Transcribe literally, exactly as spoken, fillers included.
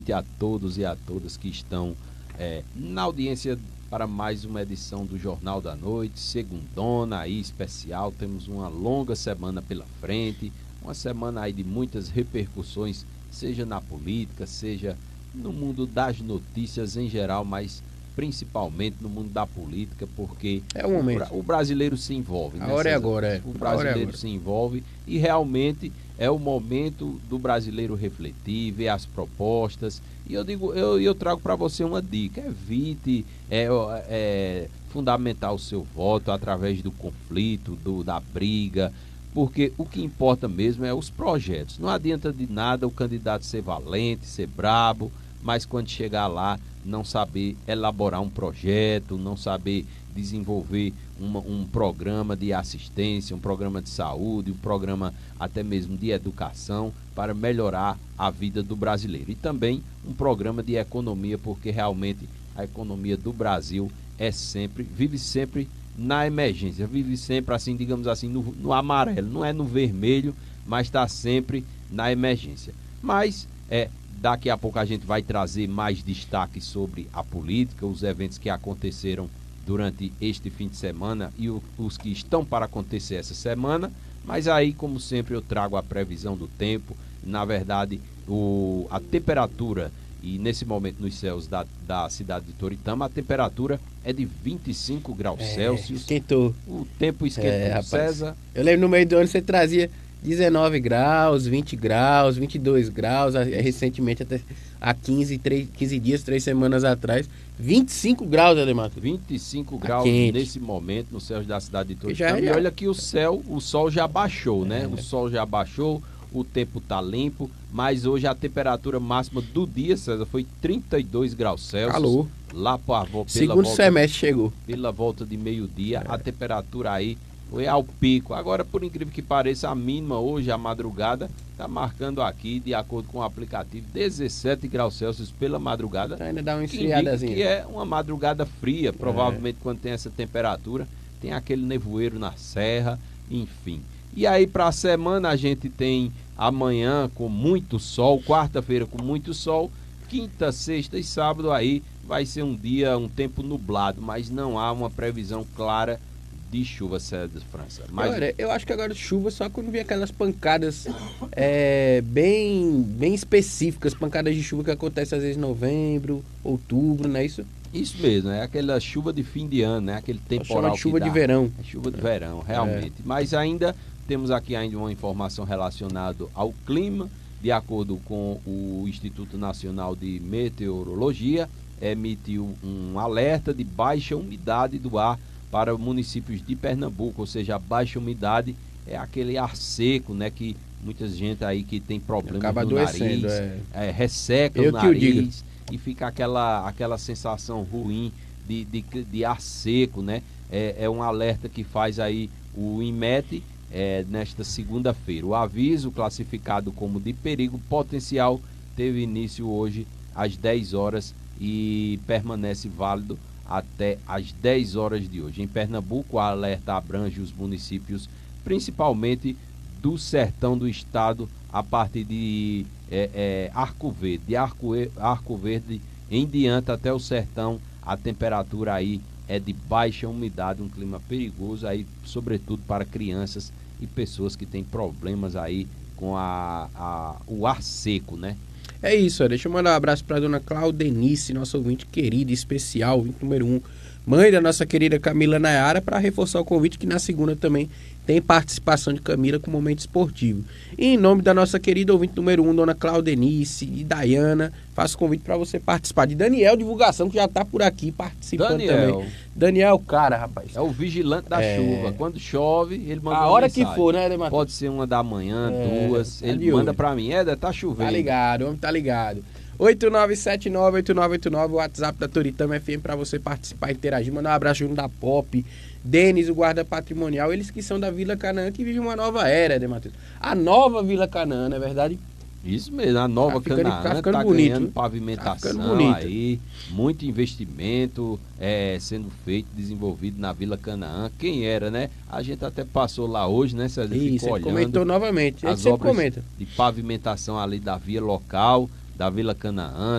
A todos e a todas que estão é, na audiência para mais uma edição do Jornal da Noite, segundona aí especial. Temos uma longa semana pela frente, uma semana aí de muitas repercussões, seja na política, seja no mundo das notícias em geral, mas principalmente no mundo da política, porque é o momento. O, o brasileiro se envolve. A hora é agora, é. O brasileiro se envolve e realmente é o momento do brasileiro refletir, ver as propostas. E eu digo, eu, eu trago para você uma dica: evite é, é, fundamentar o seu voto através do conflito, do, da briga, porque o que importa mesmo é os projetos. Não adianta de nada o candidato ser valente, ser brabo, mas quando chegar lá não saber elaborar um projeto, não saber desenvolver uma, um programa de assistência, um programa de saúde, um programa até mesmo de educação para melhorar a vida do brasileiro. E também um programa de economia, porque realmente a economia do Brasil é sempre, vive sempre na emergência, vive sempre assim, digamos assim, no, no amarelo, não é no vermelho, mas está sempre na emergência. Mas é daqui a pouco a gente vai trazer mais destaques sobre a política, os eventos que aconteceram durante este fim de semana e o, os que estão para acontecer essa semana. Mas aí, como sempre, eu trago a previsão do tempo. Na verdade, o, a temperatura, e nesse momento nos céus da, da cidade de Toritama, a temperatura é de vinte e cinco graus é, Celsius. Esquentou. O tempo esquentou, é, rapaz. César. Eu lembro no meio do ano você trazia dezenove graus, vinte graus, vinte e dois graus, recentemente até há quinze, três, quinze dias, três semanas atrás, vinte e cinco graus, Ademato. vinte e cinco graus nesse momento nos céus da cidade de Toritama. E olha que o céu, o sol já baixou, né? É. O sol já baixou, o tempo tá limpo, mas hoje a temperatura máxima do dia, César, foi trinta e dois graus Celsius. Calor. Lá para pela Segundo volta, semestre chegou. Pela volta de meio-dia, é. A temperatura aí foi ao pico. Agora, por incrível que pareça, a mínima hoje, a madrugada, está marcando aqui, de acordo com o aplicativo, dezessete graus Celsius pela madrugada. Então ainda dá uma esfriadazinha. Que é uma madrugada fria, provavelmente, é. Quando tem essa temperatura. Tem aquele nevoeiro na serra, enfim. E aí, para a semana, a gente tem amanhã com muito sol, quarta-feira com muito sol, quinta, sexta e sábado aí vai ser um dia, um tempo nublado, mas não há uma previsão clara de chuva, César França. Mas... Olha, eu acho que agora chuva só quando vem aquelas pancadas é, bem, bem específicas, pancadas de chuva que acontecem às vezes em novembro, outubro, não é isso? Isso mesmo, é aquela chuva de fim de ano, né? Aquele temporal. Chama de chuva que dá. de verão. É chuva de verão, realmente. É. Mas ainda temos aqui ainda uma informação relacionada ao clima, de acordo com o Instituto Nacional de Meteorologia, emitiu um alerta de baixa umidade do ar para municípios de Pernambuco, ou seja, a baixa umidade é aquele ar seco, né, que muita gente aí que tem problemas acaba no nariz, é. É, resseca Eu o nariz e fica aquela, aquela sensação ruim de, de, de ar seco, né? É, é um alerta que faz aí o INMET é, nesta segunda-feira. O aviso, classificado como de perigo potencial, teve início hoje às dez horas e permanece válido até às dez horas de hoje. Em Pernambuco, o alerta abrange os municípios, principalmente do sertão do estado, a partir de é, é, Arco Verde. De Arco, Arco Verde em diante até o sertão, a temperatura aí é de baixa umidade, um clima perigoso aí, sobretudo para crianças e pessoas que têm problemas aí com a, a, o ar seco, né? É isso, ó. Deixa eu mandar um abraço para a dona Claudenice, nossa ouvinte querida, especial, ouvinte número um, mãe da nossa querida Camila Nayara, para reforçar o convite que na segunda também tem participação de Camila com momento esportivo. E em nome da nossa querida ouvinte número um, dona Claudenice e Dayana, faço convite para você participar. De Daniel Divulgação, que já está por aqui participando Daniel. também. Daniel, cara, rapaz. É o vigilante da é... chuva. Quando chove, ele manda a uma hora mensagem. que for, né, Ademato? Pode ser uma da manhã, é... duas. Tá ele manda para mim. É, tá chovendo. Tá ligado, o homem tá ligado. oito nove sete nove oito nove oito nove, o WhatsApp da Toritama F M para você participar e interagir. Mandar um abraço junto da Pop, Denis, o guarda patrimonial, eles que são da Vila Canaã, que vive uma nova era, né, Matheus? A nova Vila Canaã, não é verdade? Isso mesmo, a nova tá ficando, Canaã tá, tá bonito, ganhando pavimentação tá ficando bonito. Aí, muito investimento é, sendo feito, desenvolvido na Vila Canaã. Quem era, né? A gente até passou lá hoje, né, César? Isso, ficou ele olhando comentou novamente, as ele obras comenta. de pavimentação ali da via local. da Vila Canaã,